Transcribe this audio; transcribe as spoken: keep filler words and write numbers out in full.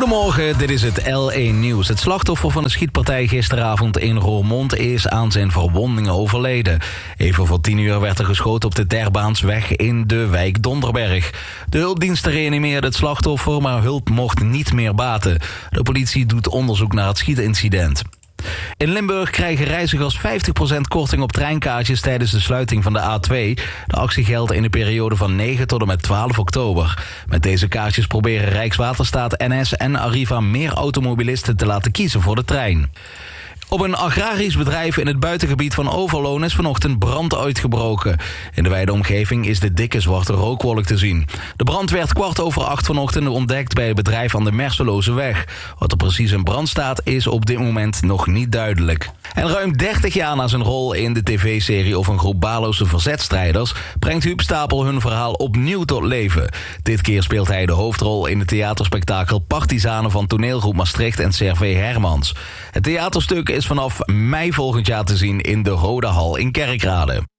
Goedemorgen, dit is het L één Nieuws. Het slachtoffer van de schietpartij gisteravond in Roermond is aan zijn verwondingen overleden. Even voor tien uur werd er geschoten op de Terbaansweg in de wijk Donderberg. De hulpdiensten reanimeerden het slachtoffer, maar hulp mocht niet meer baten. De politie doet onderzoek naar het schietincident. In Limburg krijgen reizigers vijftig procent korting op treinkaartjes tijdens de sluiting van de A twee. De actie geldt in de periode van negen tot en met twaalf oktober. Met deze kaartjes proberen Rijkswaterstaat, N S en Arriva meer automobilisten te laten kiezen voor de trein. Op een agrarisch bedrijf in het buitengebied van Overloon is vanochtend brand uitgebroken. In de wijde omgeving is de dikke zwarte rookwolk te zien. De brand werd kwart over acht vanochtend ontdekt bij het bedrijf aan de Merselozeweg. Wat er precies in brand staat is op dit moment nog niet duidelijk. En ruim dertig jaar na zijn rol in de tv-serie over een groep Baloze verzetstrijders brengt Huub Stapel hun verhaal opnieuw tot leven. Dit keer speelt hij de hoofdrol in het theaterspektakel Partizanen van toneelgroep Maastricht en Servé Hermans. Het theaterstuk is vanaf mei volgend jaar te zien in de Rode Hal in Kerkrade.